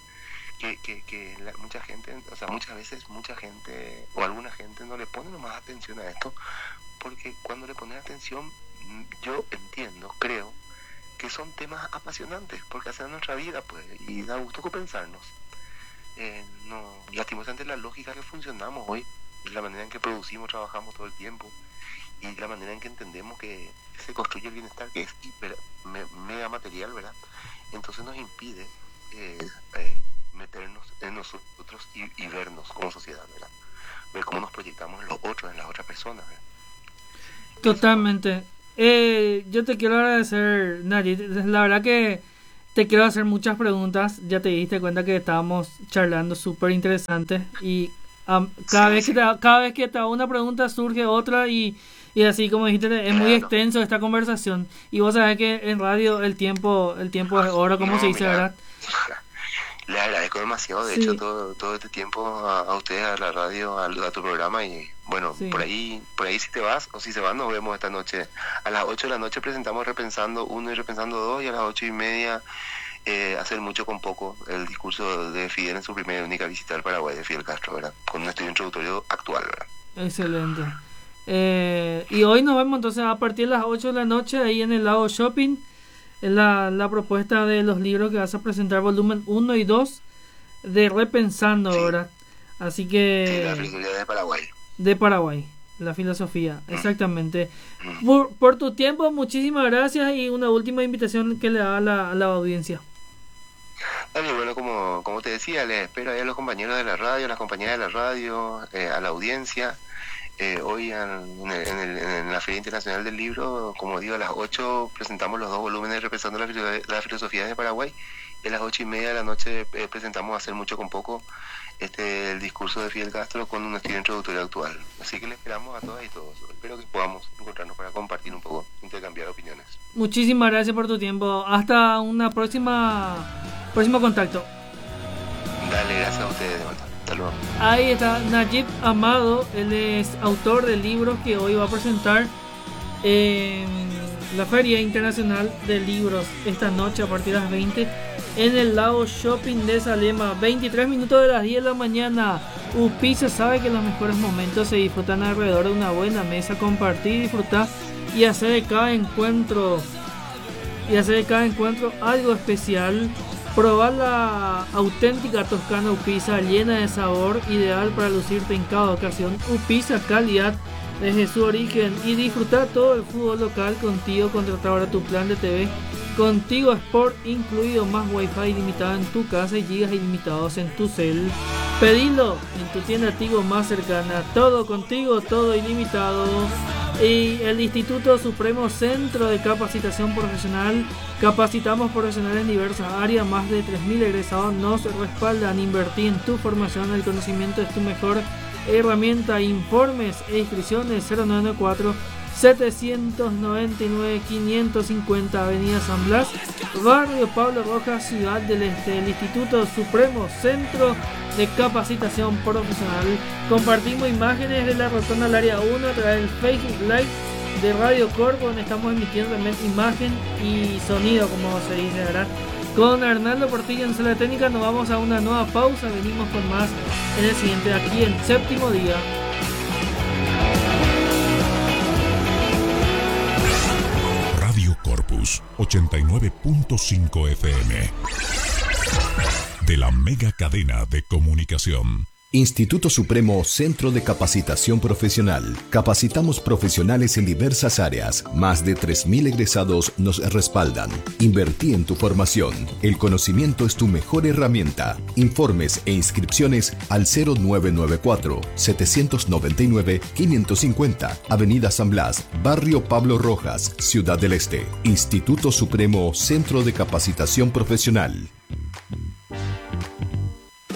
mucha gente, o sea, muchas veces mucha gente o alguna gente no le pone más atención a esto, porque cuando le pones atención, yo entiendo, creo que son temas apasionantes, porque hacen nuestra vida, pues, y da gusto pensarnos. No, lastimosamente la lógica que funcionamos hoy, la manera en que producimos, trabajamos todo el tiempo, y la manera en que entendemos que se construye el bienestar, que es mega material, ¿verdad? Entonces nos impide meternos en nosotros y vernos como sociedad, ¿verdad? Ver cómo nos proyectamos en los otros, en las otras personas, ¿verdad? Totalmente. Yo te quiero agradecer, Nayit. La verdad que te quiero hacer muchas preguntas. Ya te diste cuenta que estábamos charlando súper interesante y cada vez que te hago una pregunta surge otra y así como dijiste, es muy extenso esta conversación. Y vos sabés que en radio el tiempo es oro, como se dice, ¿verdad? Le agradezco demasiado, de hecho, todo este tiempo a ustedes, a la radio, a tu programa, y bueno, por ahí si te vas o si se van, nos vemos esta noche. A las 8 de la noche presentamos Repensando 1 y Repensando 2, y a las 8:30 Hacer mucho con poco, el discurso de Fidel en su primera y única visita al Paraguay, de Fidel Castro, ¿verdad? Con un estudio introductorio actual, ¿verdad? Excelente. Y hoy nos vemos entonces a partir de las 8 de la noche ahí en el Lago Shopping. Es la propuesta de los libros que vas a presentar, volumen 1 y 2 de Repensando, ¿verdad? Así que... Sí, la filosofía de Paraguay. De Paraguay, la filosofía, exactamente. Por tu tiempo, muchísimas gracias, y una última invitación que le da a la audiencia. Dale, bueno, como te decía, les espero ahí a los compañeros de la radio, a las compañeras de la radio, a la audiencia. Hoy en la Feria Internacional del Libro, como digo, a las 8 presentamos los 2 volúmenes Repensando la filosofía de Paraguay, y a las 8:30 de la noche presentamos Hacer mucho con poco, el discurso de Fidel Castro con un estilo introductorio actual. Así que le esperamos a todas y todos. Espero que podamos encontrarnos para compartir un poco, intercambiar opiniones. Muchísimas gracias por tu tiempo. Hasta una próximo contacto. Dale, gracias a ustedes de vuelta. Hasta luego. Ahí está Nayib Amado, él es autor del libro que hoy va a presentar en la Feria Internacional de Libros esta noche a partir de las 20 en el Lago Shopping de Salema. 23 minutos de las 10 de la mañana. UPICE sabe que los mejores momentos se disfrutan alrededor de una buena mesa, compartir, disfrutar y hacer de cada encuentro algo especial. Probar la auténtica Toscana UPIZA, llena de sabor, ideal para lucirte en cada ocasión. UPIZA, calidad desde su origen, y disfrutar todo el fútbol local contigo. Contrata ahora tu plan de TV Contigo Sport incluido, más wifi ilimitado en tu casa y gigas ilimitados en tu cel. Pedilo en tu tienda Tigo más cercana. Todo contigo, todo ilimitado. Y el Instituto Supremo Centro de Capacitación Profesional. Capacitamos profesionales en diversas áreas. Más de 3.000 egresados nos respaldan. Invertir en tu formación. El conocimiento es tu mejor herramienta. Informes e inscripciones 0994 799 550, Avenida San Blas, Barrio Pablo Rojas, Ciudad del Este. El Instituto Supremo Centro de Capacitación Profesional. Compartimos imágenes de la rotonda al área 1 a través del Facebook Live de Radio Corpo, donde estamos emitiendo también imagen y sonido, como se dice, ¿verdad? Con Arnaldo Portillo en sala técnica. Nos vamos a una nueva pausa. Venimos con más en el siguiente, aquí en Séptimo Día. Corpus 89.5 FM de la mega cadena de comunicación. Instituto Supremo Centro de Capacitación Profesional. Capacitamos profesionales en diversas áreas. Más de 3.000 egresados nos respaldan. Invertí en tu formación. El conocimiento es tu mejor herramienta. Informes e inscripciones al 0994 799 550, Avenida San Blas, Barrio Pablo Rojas, Ciudad del Este. Instituto Supremo Centro de Capacitación Profesional.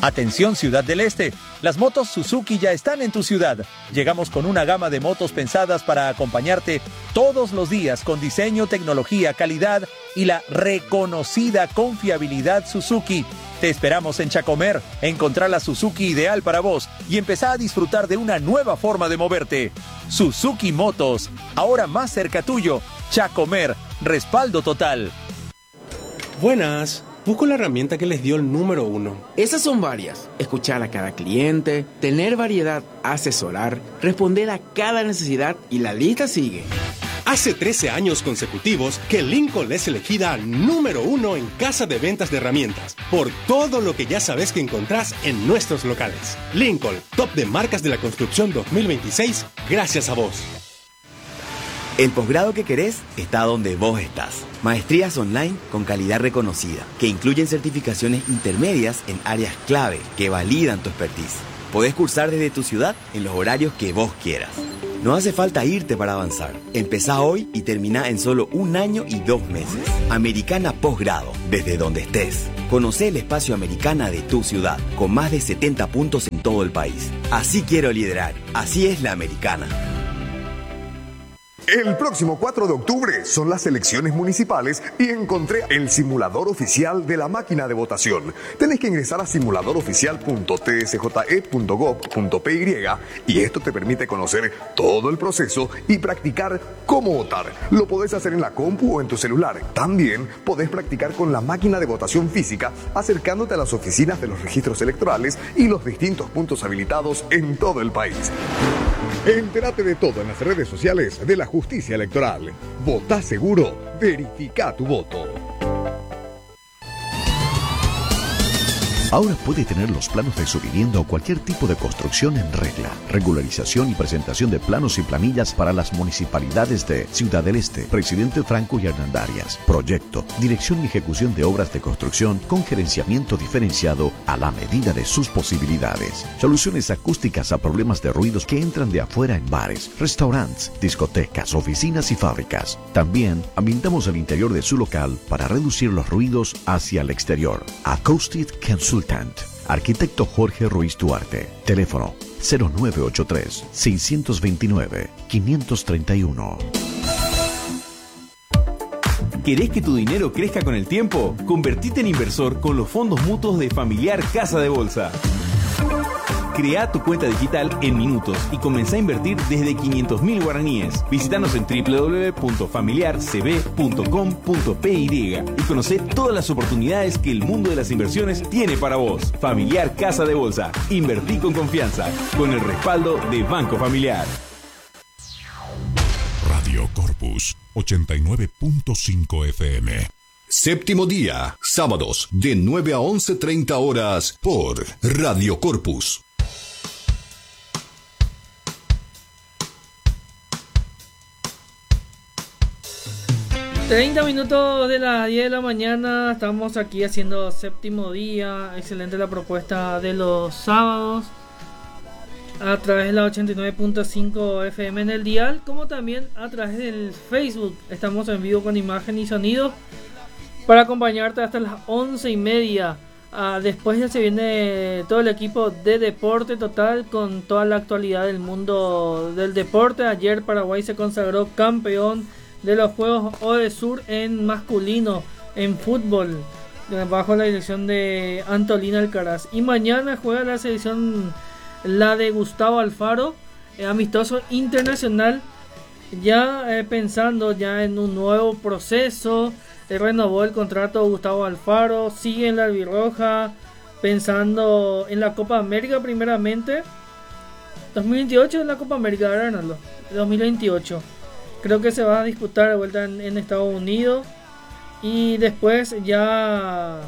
Atención Ciudad del Este, las motos Suzuki ya están en tu ciudad. Llegamos con una gama de motos pensadas para acompañarte todos los días con diseño, tecnología, calidad y la reconocida confiabilidad Suzuki. Te esperamos en Chacomer, encontrar la Suzuki ideal para vos y empezá a disfrutar de una nueva forma de moverte. Suzuki Motos, ahora más cerca tuyo. Chacomer, respaldo total. Buenas. Busco la herramienta que les dio el número 1. Esas son varias. Escuchar a cada cliente, tener variedad, asesorar, responder a cada necesidad y la lista sigue. Hace 13 años consecutivos que Lincoln es elegida número 1 en casa de ventas de herramientas por todo lo que ya sabes que encontrás en nuestros locales. Lincoln, top de marcas de la construcción 2026, gracias a vos. El posgrado que querés está donde vos estás. Maestrías online con calidad reconocida, que incluyen certificaciones intermedias en áreas clave que validan tu expertise. Podés cursar desde tu ciudad en los horarios que vos quieras. No hace falta irte para avanzar. Empezá hoy y termina en solo 1 año y 2 meses. Americana Posgrado, desde donde estés. Conocé el espacio Americana de tu ciudad, con más de 70 puntos en todo el país. Así quiero liderar. Así es la Americana. El próximo 4 de octubre son las elecciones municipales y encontré el simulador oficial de la máquina de votación. Tenés que ingresar a simuladoroficial.tsje.gov.py y esto te permite conocer todo el proceso y practicar cómo votar. Lo podés hacer en la compu o en tu celular. También podés practicar con la máquina de votación física acercándote a las oficinas de los registros electorales y los distintos puntos habilitados en todo el país. Entérate de todo en las redes sociales de la Justicia Electoral. Votá seguro, verifica tu voto. Ahora puede tener los planos de su vivienda o cualquier tipo de construcción en regla. Regularización y presentación de planos y planillas para las municipalidades de Ciudad del Este, Presidente Franco y Hernandarias. Proyecto, dirección y ejecución de obras de construcción con gerenciamiento diferenciado a la medida de sus posibilidades. Soluciones acústicas a problemas de ruidos que entran de afuera en bares, restaurantes, discotecas, oficinas y fábricas. También ambientamos el interior de su local para reducir los ruidos hacia el exterior. Acoustic Consultant. Arquitecto Jorge Ruiz Duarte. Teléfono 0983-629-531. ¿Querés que tu dinero crezca con el tiempo? Convertite en inversor con los fondos mutuos de Familiar Casa de Bolsa. Crea tu cuenta digital en minutos y comenzá a invertir desde 500.000 guaraníes. Visítanos en www.familiarcb.com.py y conocé todas las oportunidades que el mundo de las inversiones tiene para vos. Familiar Casa de Bolsa. Invertí con confianza, con el respaldo de Banco Familiar. Radio Corpus 89.5 FM. Séptimo día, sábados de 9 a 11:30 horas por Radio Corpus. 30 minutos de las 10 de la mañana, estamos aquí haciendo séptimo día. Excelente la propuesta de los sábados a través de la 89.5 FM en el dial, como también a través del Facebook. Estamos en vivo con imagen y sonido para acompañarte hasta las 11:30. Después ya se viene todo el equipo de Deporte Total con toda la actualidad del mundo del deporte. Ayer Paraguay se consagró campeón de los Juegos ODESUR en masculino en fútbol bajo la dirección de Antolín Alcaraz, y mañana juega la selección, la de Gustavo Alfaro, amistoso internacional, ya pensando ya en un nuevo proceso. Renovó el contrato Gustavo Alfaro, sigue en la albirroja, pensando en la Copa América primeramente. 2028 es la Copa América, ¿verdad, Arnaldo? 2028 creo que se va a disputar de vuelta en Estados Unidos, y después ya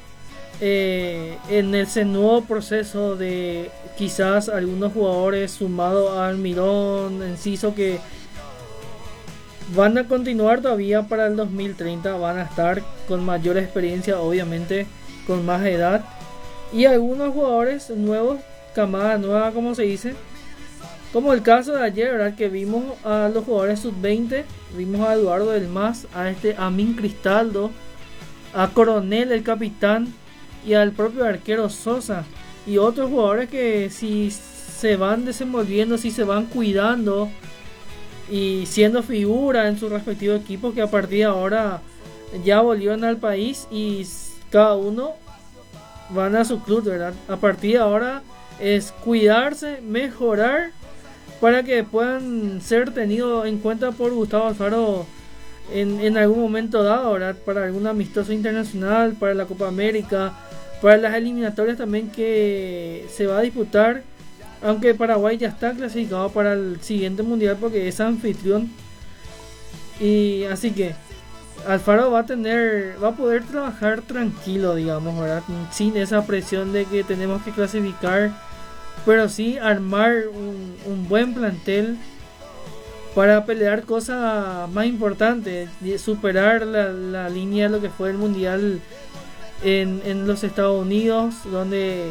en ese nuevo proceso de quizás algunos jugadores sumados a Almirón, Enciso, que van a continuar todavía para el 2030, van a estar con mayor experiencia, obviamente con más edad, y algunos jugadores nuevos, camada nueva como se dice, como el caso de ayer, ¿verdad? Que vimos a los jugadores sub-20, vimos a Eduardo del Mas, a Amin Cristaldo, a Coronel el capitán y al propio arquero Sosa, y otros jugadores que si se van desenvolviendo, si se van cuidando y siendo figura en sus respectivos equipos, que a partir de ahora ya volvieron al país y cada uno van a su club, ¿verdad? A partir de ahora es cuidarse, mejorar para que puedan ser tenidos en cuenta por Gustavo Alfaro en algún momento dado, ¿verdad? Para algún amistoso internacional, para la Copa América, para las eliminatorias también que se va a disputar, aunque Paraguay ya está clasificado para el siguiente mundial porque es anfitrión. Y así que Alfaro va a poder trabajar tranquilo, digamos, ¿verdad? Sin esa presión de que tenemos que clasificar, pero sí armar un buen plantel para pelear cosas más importantes, superar la línea de lo que fue el mundial en los Estados Unidos, donde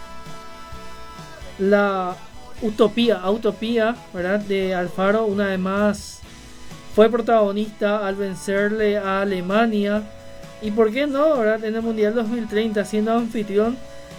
la utopía, ¿verdad?, de Alfaro una vez más fue protagonista al vencerle a Alemania. Y por qué no, ¿verdad?, en el mundial 2030 siendo anfitrión,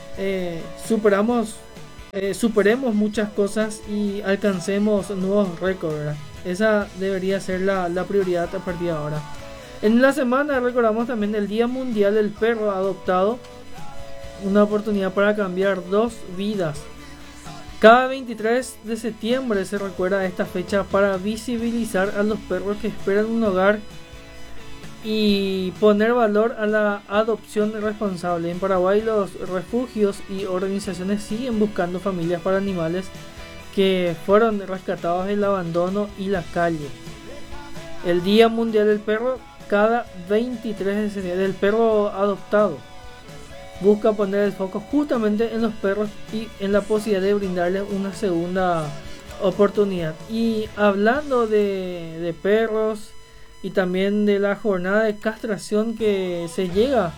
superemos muchas cosas y alcancemos nuevos récords, ¿verdad? Esa debería ser la prioridad a partir de ahora. En la semana recordamos también el Día Mundial del Perro Adoptado, una oportunidad para cambiar 2 vidas. Cada 23 de septiembre se recuerda esta fecha para visibilizar a los perros que esperan un hogar y poner valor a la adopción responsable. En Paraguay los refugios y organizaciones siguen buscando familias para animales que fueron rescatados del abandono y la calle. El Día Mundial del Perro, cada 23 de septiembre, del perro adoptado, busca poner el foco justamente en los perros y en la posibilidad de brindarles una segunda oportunidad. Y hablando de perros y también de la jornada de castración que se llega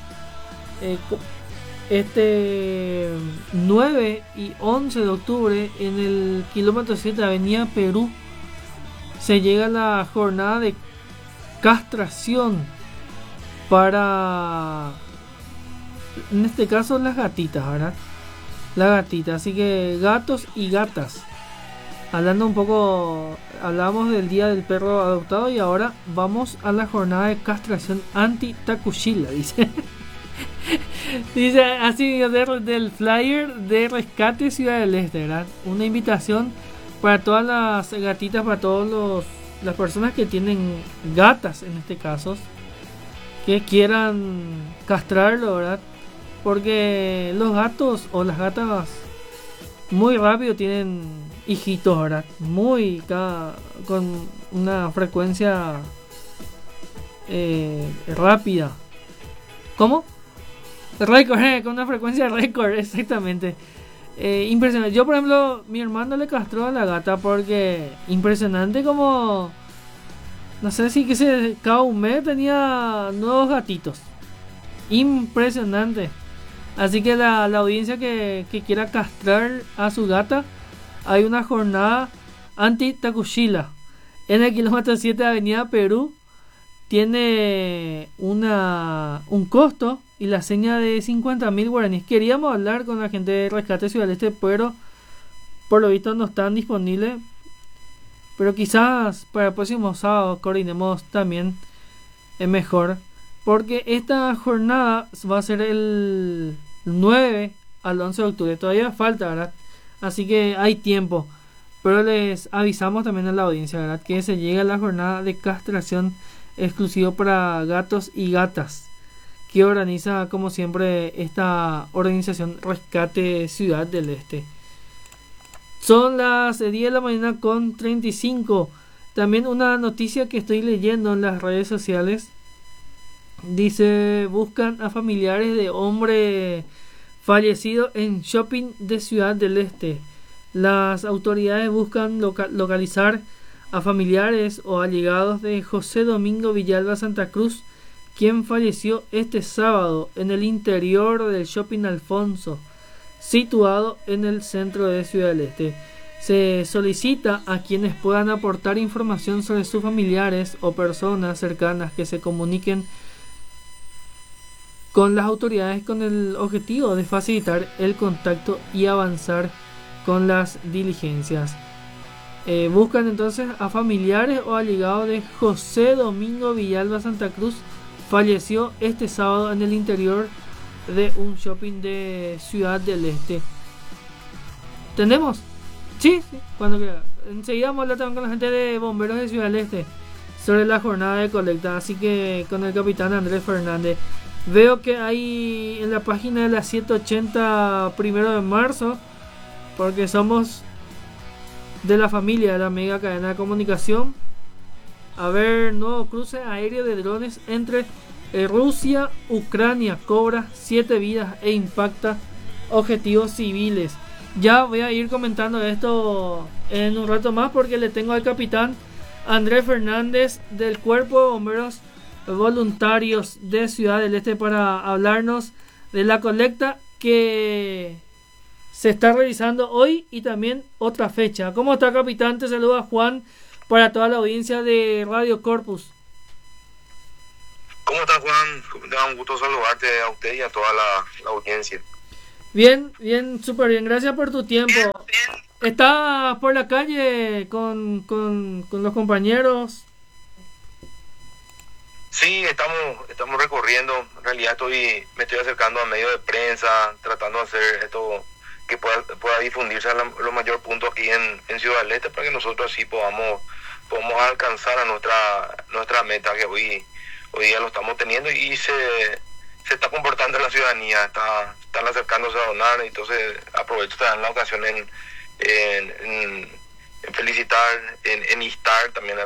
este 9 y 11 de octubre en el kilómetro 7 Avenida Perú, se llega la jornada de castración para, en este caso, las gatitas, ¿verdad? La gatita, así que gatos y gatas. Hablando un poco, hablamos del Día del Perro Adoptado y ahora vamos a la jornada de castración anti-Takushila, dice. Dice así del flyer de Rescate Ciudad del Este, ¿verdad? Una invitación para todas las gatitas, para todas las personas que tienen gatas, en este caso, que quieran castrarlo, ¿verdad? Porque los gatos o las gatas muy rápido tienen hijitos, ¿verdad? Con una frecuencia rápida. ¿Cómo? Récord, con una frecuencia récord, exactamente. Impresionante. Yo, por ejemplo, mi hermano le castró a la gata porque impresionante como, no sé si cada un mes tenía nuevos gatitos. Impresionante. Así que la audiencia que quiera castrar a su gata, hay una jornada anti-Takushila en el kilómetro 7 de Avenida Perú. Tiene un costo y la seña de 50.000 guaraníes. Queríamos hablar con la gente de Rescate Ciudad del Este, pero por lo visto no están disponibles. Pero quizás para el próximo sábado coordinemos también mejor, porque esta jornada va a ser el 9 al 11 de octubre. Todavía falta, ¿verdad? Así que hay tiempo. Pero les avisamos también a la audiencia, ¿verdad?, que se llega a la jornada de castración exclusivo para gatos y gatas, que organiza, como siempre, esta organización Rescate Ciudad del Este. Son las 10 de la mañana con 35. También una noticia que estoy leyendo en las redes sociales. Dice, buscan a familiares de hombre fallecido en shopping de Ciudad del Este. Las autoridades buscan localizar a familiares o allegados de José Domingo Villalba Santa Cruz, quien falleció este sábado en el interior del Shopping Alfonso, situado en el centro de Ciudad del Este. Se solicita a quienes puedan aportar información sobre sus familiares o personas cercanas que se comuniquen con las autoridades con el objetivo de facilitar el contacto y avanzar con las diligencias. Buscan entonces a familiares o allegados de José Domingo Villalba Santa Cruz. Falleció este sábado en el interior de un shopping de Ciudad del Este. ¿Tenemos? Sí, cuando quiera. Enseguida vamos a hablar también con la gente de bomberos de Ciudad del Este sobre la jornada de colecta, así que con el capitán Andrés Fernández. Veo que hay en la página de la 780 1 de marzo, porque somos de la familia de la mega cadena de comunicación. A ver, nuevo cruce aéreo de drones entre Rusia, Ucrania, cobra 7 vidas e impacta objetivos civiles. Ya voy a ir comentando esto en un rato más, porque le tengo al capitán Andrés Fernández del Cuerpo de Bomberos Voluntarios de Ciudad del Este para hablarnos de la colecta que se está realizando hoy y también otra fecha. ¿Cómo está, capitán? Te saluda Juan para toda la audiencia de Radio Corpus. ¿Cómo estás, Juan? Me da un gusto saludarte a usted y a toda la audiencia. Bien, súper bien. Gracias por tu tiempo. Bien. ¿Estás por la calle con los compañeros? Sí, estamos recorriendo. En realidad me estoy acercando a medios de prensa, tratando de hacer esto que pueda difundirse a los mayores puntos aquí en Ciudad del Este, para que nosotros así podamos alcanzar a nuestra meta, que hoy día lo estamos teniendo, y se está comportando la ciudadanía, están acercándose a donar. Entonces aprovecho también la ocasión en felicitar, en instar también a